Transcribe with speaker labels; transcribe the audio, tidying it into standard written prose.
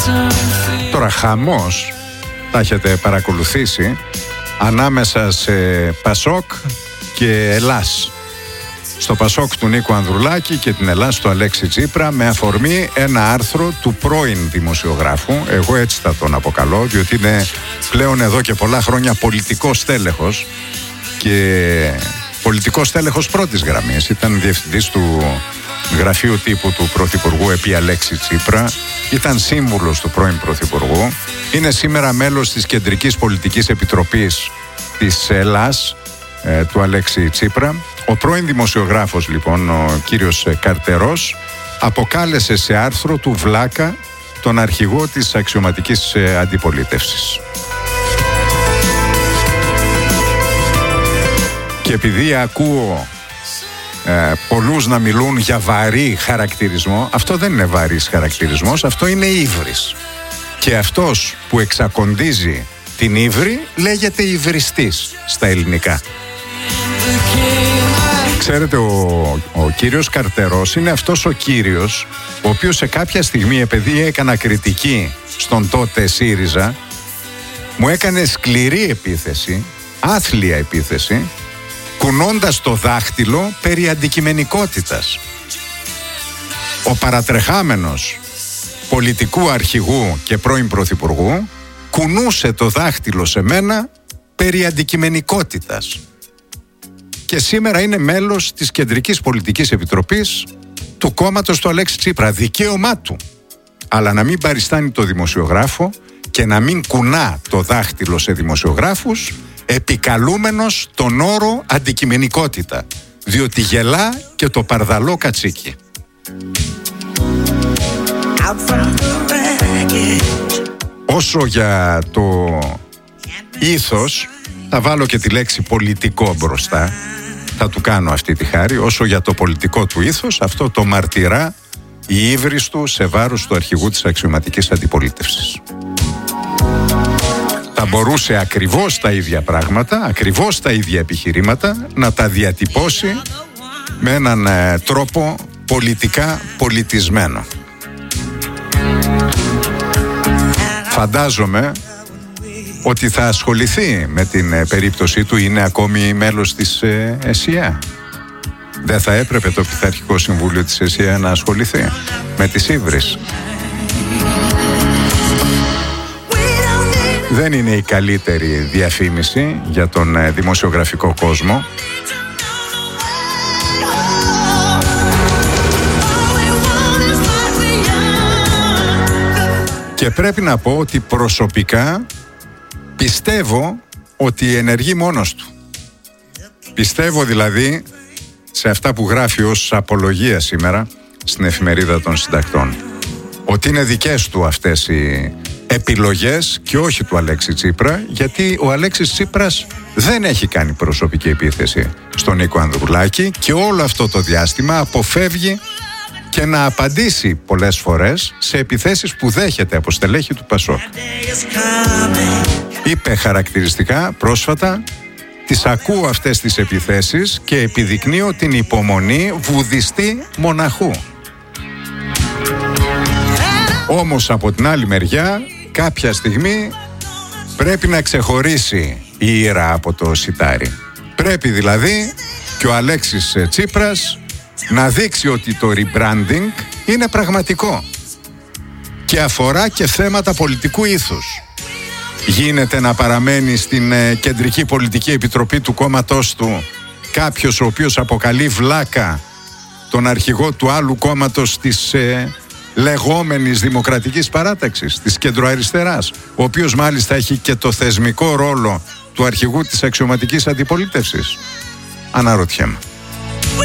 Speaker 1: Τώρα χαμός, τα έχετε παρακολουθήσει, ανάμεσα σε Πασόκ και Ελλάς. Στο Πασόκ του Νίκου Ανδρουλάκη και την Ελλάς του Αλέξη Τσίπρα, με αφορμή ένα άρθρο του πρώην δημοσιογράφου, εγώ έτσι θα τον αποκαλώ, διότι είναι πλέον εδώ και πολλά χρόνια πολιτικός τέλεχος και πολιτικός τέλεχος πρώτης γραμμής. Ήταν διευθυντής του γραφείου τύπου του Πρωθυπουργού επί Αλέξη Τσίπρα, ήταν σύμβουλος του πρώην Πρωθυπουργού, είναι σήμερα μέλος της Κεντρικής Πολιτικής Επιτροπής της Ελλάς, του Αλέξη Τσίπρα. Ο πρώην δημοσιογράφος λοιπόν, ο κύριος Καρτερός, αποκάλεσε σε άρθρο του βλάκα τον αρχηγό της αξιωματικής αντιπολίτευσης. Και επειδή ακούω πολλούς να μιλούν για βαρύ χαρακτηρισμό, αυτό δεν είναι βαρύς χαρακτηρισμός, αυτό είναι ύβρις. Και αυτός που εξακοντίζει την ύβρη λέγεται υβριστής στα ελληνικά. Ξέρετε, ο κύριος Καρτερός είναι αυτός ο κύριος ο οποίος σε κάποια στιγμή, επειδή έκανα κριτική στον τότε ΣΥΡΙΖΑ, μου έκανε σκληρή επίθεση, άθλια επίθεση, κουνώντας το δάχτυλο περί αντικειμενικότητας. Ο παρατρεχάμενος πολιτικού αρχηγού και πρώην πρωθυπουργού κουνούσε το δάχτυλο σε μένα περί αντικειμενικότητας. Και σήμερα είναι μέλος της Κεντρικής Πολιτικής Επιτροπής του κόμματος του Αλέξη Τσίπρα. Δικαίωμά του. Αλλά να μην παριστάνει το δημοσιογράφο και να μην κουνά το δάχτυλο σε δημοσιογράφους, επικαλούμενος τον όρο αντικειμενικότητα, διότι γελά και το παρδαλό κατσίκι. Όσο για το ήθος, θα βάλω και τη λέξη πολιτικό μπροστά, θα του κάνω αυτή τη χάρη. Όσο για το πολιτικό του ήθος, αυτό το μαρτυρά η ύβρις του σε βάρος του αρχηγού της αξιωματικής αντιπολίτευσης. Θα μπορούσε ακριβώς τα ίδια πράγματα, ακριβώς τα ίδια επιχειρήματα να τα διατυπώσει με έναν τρόπο πολιτικά πολιτισμένο. Φαντάζομαι ότι θα ασχοληθεί με την περίπτωσή του, είναι ακόμη μέλος της ΕΣΥΑ. Δεν θα έπρεπε το Πειθαρχικό Συμβούλιο της ΕΣΥΑ να ασχοληθεί με τις ύβρις? Δεν είναι η καλύτερη διαφήμιση για τον δημοσιογραφικό κόσμο. Και πρέπει να πω ότι προσωπικά πιστεύω ότι ενεργεί μόνος του. Πιστεύω δηλαδή σε αυτά που γράφει ως απολογία σήμερα στην Εφημερίδα των Συντακτών, ότι είναι δικές του αυτές οι επιλογές και όχι του Αλέξη Τσίπρα, γιατί ο Αλέξης Τσίπρας δεν έχει κάνει προσωπική επίθεση στον Νίκο Ανδρουλάκη και όλο αυτό το διάστημα αποφεύγει και να απαντήσει πολλές φορές σε επιθέσεις που δέχεται από στελέχη του Πασόκ. Είπε χαρακτηριστικά πρόσφατα: τις ακούω αυτές τις επιθέσεις και επιδεικνύω την υπομονή βουδιστή μοναχού. Όμως από την άλλη μεριά, κάποια στιγμή πρέπει να ξεχωρίσει η ήρα από το σιτάρι. Πρέπει δηλαδή και ο Αλέξης Τσίπρας να δείξει ότι το rebranding είναι πραγματικό και αφορά και θέματα πολιτικού ήθους. Γίνεται να παραμένει στην Κεντρική Πολιτική Επιτροπή του κόμματός του κάποιος ο οποίος αποκαλεί βλάκα τον αρχηγό του άλλου κόμματος της λεγόμενης Δημοκρατικής Παράταξης, της κεντροαριστεράς, ο οποίος μάλιστα έχει και το θεσμικό ρόλο του αρχηγού της αξιωματικής αντιπολίτευσης? Αναρωτιέμαι.